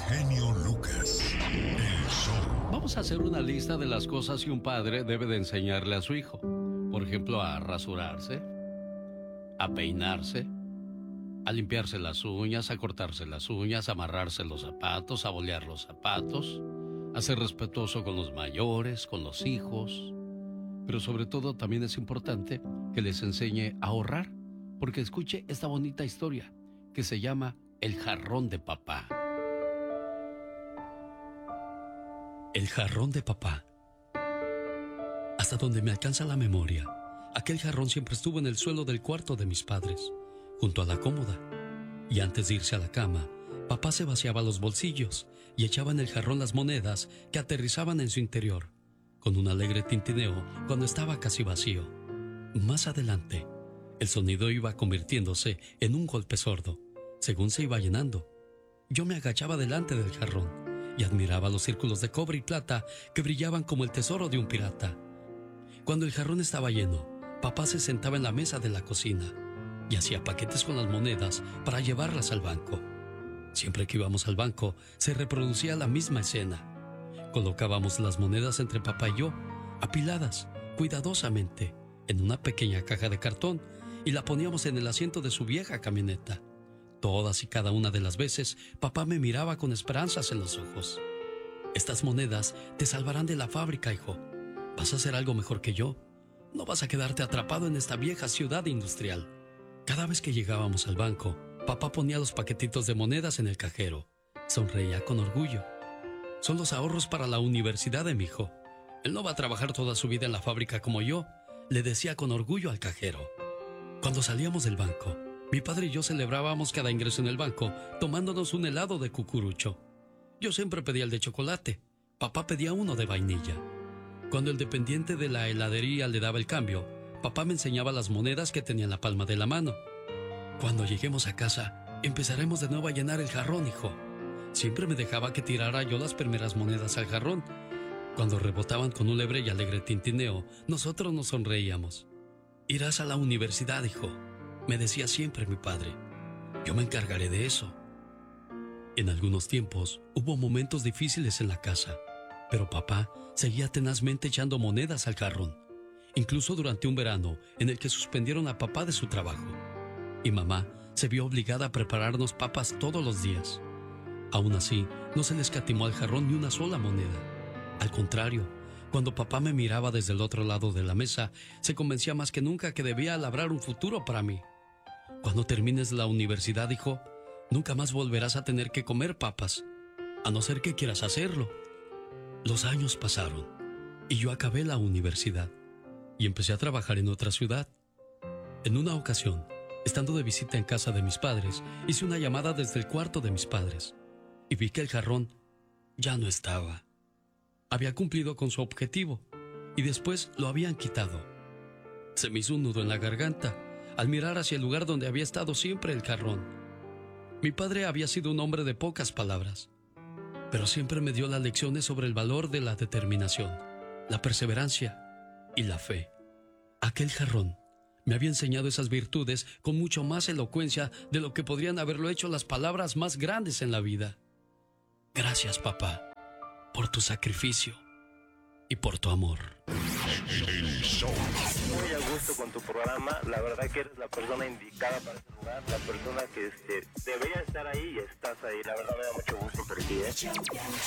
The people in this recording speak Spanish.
genio Lucas. El show. Vamos a hacer una lista de las cosas que un padre debe de enseñarle a su hijo. Por ejemplo, a rasurarse, a peinarse, a limpiarse las uñas, a cortarse las uñas, a amarrarse los zapatos, a bolear los zapatos, a ser respetuoso con los mayores, con los hijos. Pero sobre todo también es importante que les enseñe a ahorrar, porque escuche esta bonita historia que se llama El jarrón de papá. El jarrón de papá. Hasta donde me alcanza la memoria, aquel jarrón siempre estuvo en el suelo del cuarto de mis padres, junto a la cómoda. Y antes de irse a la cama, papá se vaciaba los bolsillos y echaba en el jarrón las monedas que aterrizaban en su interior, con un alegre tintineo cuando estaba casi vacío. Más adelante, el sonido iba convirtiéndose en un golpe sordo, según se iba llenando. Yo me agachaba delante del jarrón y admiraba los círculos de cobre y plata que brillaban como el tesoro de un pirata. Cuando el jarrón estaba lleno, papá se sentaba en la mesa de la cocina y hacía paquetes con las monedas para llevarlas al banco. Siempre que íbamos al banco, se reproducía la misma escena. Colocábamos las monedas entre papá y yo, apiladas, cuidadosamente, en una pequeña caja de cartón y la poníamos en el asiento de su vieja camioneta. Todas y cada una de las veces, papá me miraba con esperanzas en los ojos. Estas monedas te salvarán de la fábrica, hijo. Vas a hacer algo mejor que yo. No vas a quedarte atrapado en esta vieja ciudad industrial. Cada vez que llegábamos al banco, papá ponía los paquetitos de monedas en el cajero. Sonreía con orgullo. Son los ahorros para la universidad de mi hijo. Él no va a trabajar toda su vida en la fábrica como yo, le decía con orgullo al cajero. Cuando salíamos del banco, mi padre y yo celebrábamos cada ingreso en el banco tomándonos un helado de cucurucho. Yo siempre pedía el de chocolate, papá pedía uno de vainilla. Cuando el dependiente de la heladería le daba el cambio, papá me enseñaba las monedas que tenía en la palma de la mano. Cuando lleguemos a casa, empezaremos de nuevo a llenar el jarrón, hijo. Siempre me dejaba que tirara yo las primeras monedas al jarrón. Cuando rebotaban con un leve y alegre tintineo, nosotros nos sonreíamos. Irás a la universidad, hijo, me decía siempre mi padre. Yo me encargaré de eso. En algunos tiempos hubo momentos difíciles en la casa, pero papá seguía tenazmente echando monedas al jarrón, incluso durante un verano en el que suspendieron a papá de su trabajo. Y mamá se vio obligada a prepararnos papas todos los días. Aún así, no se le escatimó al jarrón ni una sola moneda. Al contrario, cuando papá me miraba desde el otro lado de la mesa, se convencía más que nunca que debía labrar un futuro para mí. Cuando termines la universidad, hijo, nunca más volverás a tener que comer papas, a no ser que quieras hacerlo. Los años pasaron y yo acabé la universidad y empecé a trabajar en otra ciudad. En una ocasión, estando de visita en casa de mis padres, hice una llamada desde el cuarto de mis padres y vi que el jarrón ya no estaba. Había cumplido con su objetivo y después lo habían quitado. Se me hizo un nudo en la garganta al mirar hacia el lugar donde había estado siempre el jarrón. Mi padre había sido un hombre de pocas palabras, pero siempre me dio las lecciones sobre el valor de la determinación, la perseverancia y la fe. Aquel jarrón me había enseñado esas virtudes con mucho más elocuencia de lo que podrían haberlo hecho las palabras más grandes en la vida. Gracias, papá, por tu sacrificio y por tu amor. Muy a gusto con tu programa, la verdad que eres la persona indicada para este lugar, la persona que debería estar ahí y estás ahí, la verdad me da mucho gusto por ti,